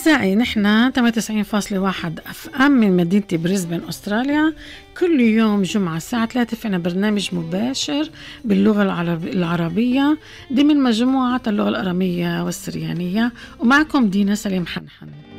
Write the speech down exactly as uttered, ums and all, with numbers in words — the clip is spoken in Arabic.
أعزائي، نحن ثمانية وتسعين فاصلة واحد أف أم من مدينة بريسبن أستراليا. كل يوم جمعة الساعة ثلاثة فينا برنامج مباشر باللغة العرب العربية ضمن مجموعة اللغة الأرامية والسريانية، ومعكم دينا سليم حنحن.